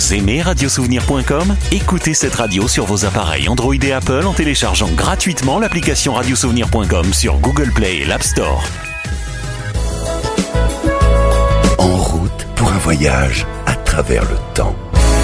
Vous aimez radiosouvenir.com ? Écoutez cette radio sur vos appareils Android et Apple en téléchargeant gratuitement l'application radiosouvenir.com sur Google Play et l'App Store. En route pour un voyage à travers le temps.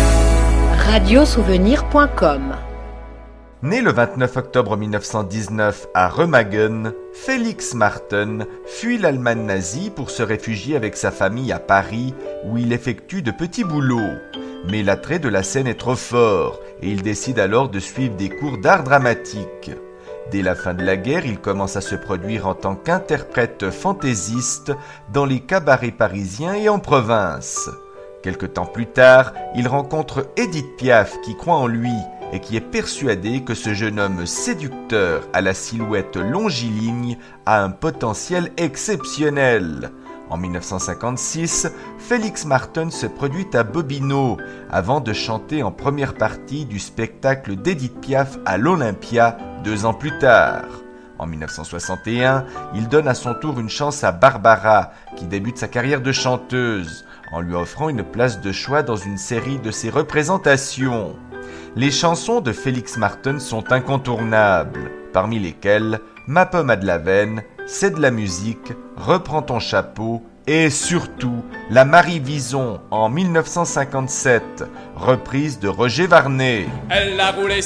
Radiosouvenir.com. Né le 29 octobre 1919 à Remagen, Felix Marten fuit l'Allemagne nazie pour se réfugier avec sa famille à Paris, où il effectue de petits boulots. Mais l'attrait de la scène est trop fort, et il décide alors de suivre des cours d'art dramatique. Dès la fin de la guerre, il commence à se produire en tant qu'interprète fantaisiste dans les cabarets parisiens et en province. Quelque temps plus tard, il rencontre Édith Piaf qui croit en lui et qui est persuadée que ce jeune homme séducteur à la silhouette longiligne a un potentiel exceptionnel. En 1956, Felix Marten se produit à Bobino avant de chanter en première partie du spectacle d'Édith Piaf à l'Olympia 2 ans plus tard. En 1961, il donne à son tour une chance à Barbara, qui débute sa carrière de chanteuse, en lui offrant une place de choix dans une série de ses représentations. Les chansons de Felix Marten sont incontournables, parmi lesquelles Ma pommade la veine, C'est de la musique, Reprends ton chapeau et surtout La Marie Vison en 1957, reprise de Roger Varnet. Elle a roulé